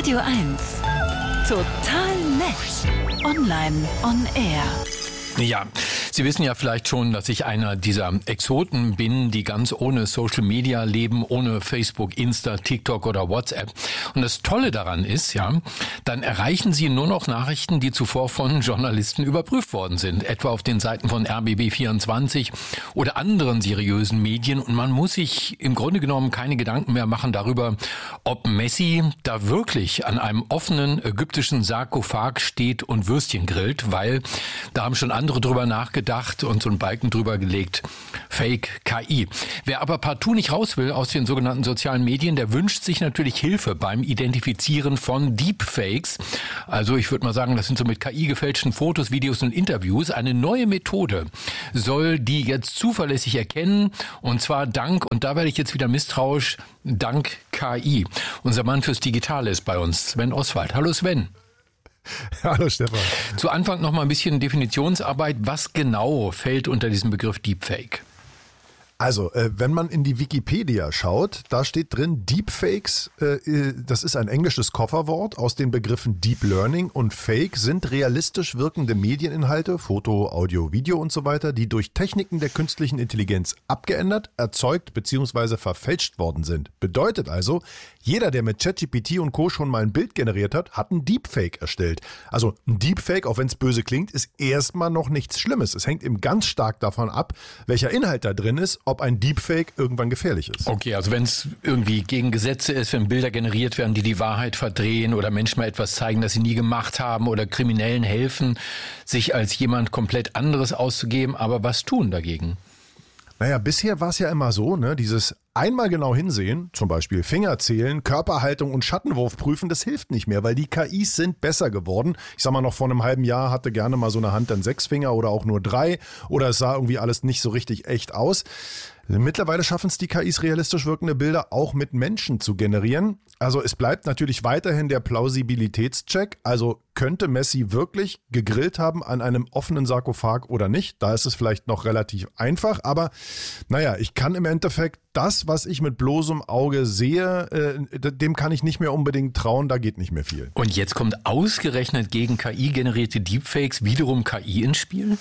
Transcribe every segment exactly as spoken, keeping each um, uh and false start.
Radio eins. Total nett. Online on Air. Ja, Sie wissen ja vielleicht schon, dass ich einer dieser Exoten bin, die ganz ohne Social Media leben, ohne Facebook, Insta, TikTok oder WhatsApp. Und das Tolle daran ist, ja, dann erreichen Sie nur noch Nachrichten, die zuvor von Journalisten überprüft worden sind, etwa auf den Seiten von R B B vierundzwanzig oder anderen seriösen Medien. Und man muss sich im Grunde genommen keine Gedanken mehr machen darüber, ob Messi da wirklich an einem offenen ägyptischen Sarkophag steht und Würstchen grillt, weil da haben schon andere drüber nachgedacht und so einen Balken drüber gelegt. Fake K I. Wer aber partout nicht raus will aus den sogenannten sozialen Medien, der wünscht sich natürlich Hilfe beim Identifizieren von Deepfakes. Also ich würde mal sagen, das sind so mit K I gefälschten Fotos, Videos und Interviews. Eine neue Methode soll die jetzt zuverlässig erkennen, und zwar dank, und da werde ich jetzt wieder misstrauisch, dank K I. Unser Mann fürs Digitale ist bei uns, Sven Oswald. Hallo Sven. Hallo Stefan. Zu Anfang noch mal ein bisschen Definitionsarbeit. Was genau fällt unter diesem Begriff Deepfake? Also, äh, wenn man in die Wikipedia schaut, da steht drin, Deepfakes, äh, das ist ein englisches Kofferwort aus den Begriffen Deep Learning und Fake sind realistisch wirkende Medieninhalte, Foto, Audio, Video und so weiter, die durch Techniken der künstlichen Intelligenz abgeändert, erzeugt bzw. verfälscht worden sind. Bedeutet also, jeder, der mit ChatGPT und Co. schon mal ein Bild generiert hat, hat ein Deepfake erstellt. Also ein Deepfake, auch wenn es böse klingt, ist erstmal noch nichts Schlimmes. Es hängt eben ganz stark davon ab, welcher Inhalt da drin ist, ob ein Deepfake irgendwann gefährlich ist. Okay, also wenn es irgendwie gegen Gesetze ist, wenn Bilder generiert werden, die die Wahrheit verdrehen oder Menschen mal etwas zeigen, das sie nie gemacht haben oder Kriminellen helfen, sich als jemand komplett anderes auszugeben, aber was tun dagegen? Naja, bisher war es ja immer so, ne, dieses einmal genau hinsehen, zum Beispiel Finger zählen, Körperhaltung und Schattenwurf prüfen, das hilft nicht mehr, weil die K Is sind besser geworden. Ich sag mal, noch vor einem halben Jahr hatte gerne mal so eine Hand dann sechs Finger oder auch nur drei oder es sah irgendwie alles nicht so richtig echt aus. Mittlerweile schaffen es die K Is, realistisch wirkende Bilder auch mit Menschen zu generieren. Also es bleibt natürlich weiterhin der Plausibilitätscheck. Also könnte Messi wirklich gegrillt haben an einem offenen Sarkophag oder nicht? Da ist es vielleicht noch relativ einfach. Aber naja, ich kann im Endeffekt das, was ich mit bloßem Auge sehe, äh, dem kann ich nicht mehr unbedingt trauen. Da geht nicht mehr viel. Und jetzt kommt ausgerechnet gegen K I generierte Deepfakes wiederum K I ins Spiel?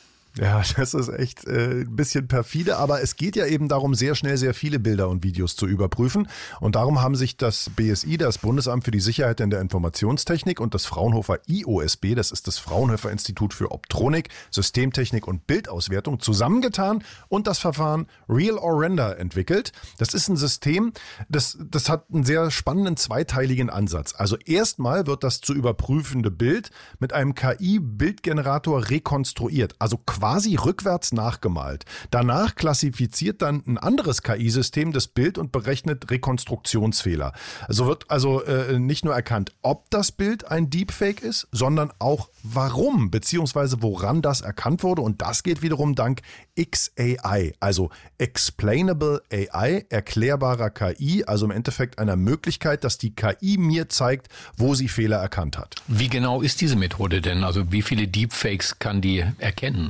Ja, das ist echt äh, ein bisschen perfide, aber es geht ja eben darum, sehr schnell sehr viele Bilder und Videos zu überprüfen. Und darum haben sich das B S I, das Bundesamt für die Sicherheit in der Informationstechnik, und das Fraunhofer I O S B, das ist das Fraunhofer Institut für Optronik, Systemtechnik und Bildauswertung, zusammengetan und das Verfahren Real or Render entwickelt. Das ist ein System, das, das hat einen sehr spannenden zweiteiligen Ansatz. Also erstmal wird das zu überprüfende Bild mit einem K I-Bildgenerator rekonstruiert, also quasi quasi rückwärts nachgemalt. Danach klassifiziert dann ein anderes K I-System das Bild und berechnet Rekonstruktionsfehler. So wird also äh, nicht nur erkannt, ob das Bild ein Deepfake ist, sondern auch warum bzw. woran das erkannt wurde. Und das geht wiederum dank X A I, also Explainable A I, erklärbarer K I, also im Endeffekt einer Möglichkeit, dass die K I mir zeigt, wo sie Fehler erkannt hat. Wie genau ist diese Methode denn? Also wie viele Deepfakes kann die erkennen?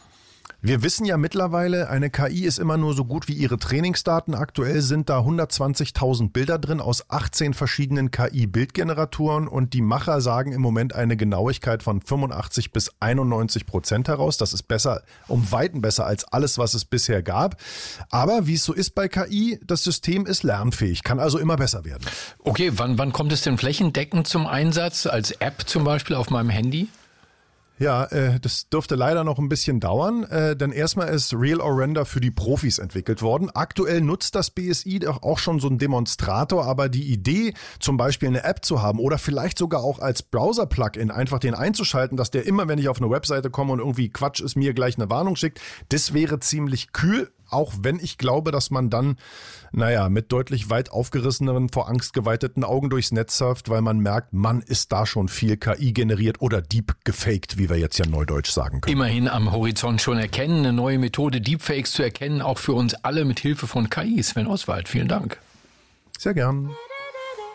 Wir wissen ja mittlerweile, eine K I ist immer nur so gut wie ihre Trainingsdaten. Aktuell sind da hundertzwanzigtausend Bilder drin aus achtzehn verschiedenen K I-Bildgeneratoren und die Macher sagen im Moment eine Genauigkeit von fünfundachtzig bis einundneunzig Prozent heraus. Das ist besser, um Weiten besser als alles, was es bisher gab. Aber wie es so ist bei K I, das System ist lernfähig, kann also immer besser werden. Okay, wann, wann kommt es denn flächendeckend zum Einsatz, als App zum Beispiel auf meinem Handy? Ja, äh, das dürfte leider noch ein bisschen dauern, äh, denn erstmal ist Real or Render für die Profis entwickelt worden. Aktuell nutzt das B S I doch auch schon so einen Demonstrator, aber die Idee, zum Beispiel eine App zu haben oder vielleicht sogar auch als Browser-Plugin einfach den einzuschalten, dass der immer, wenn ich auf eine Webseite komme und irgendwie Quatsch ist, mir gleich eine Warnung schickt, das wäre ziemlich kühl. Auch wenn ich glaube, dass man dann, naja, mit deutlich weit aufgerisseneren, vor Angst geweiteten Augen durchs Netz surft, weil man merkt, man ist da schon viel K I generiert oder deep gefaked, wie wir jetzt ja neudeutsch sagen können. Immerhin am Horizont schon erkennen, eine neue Methode, Deepfakes zu erkennen, auch für uns alle mit Hilfe von K I. Sven Oswald, vielen Dank. Sehr gern.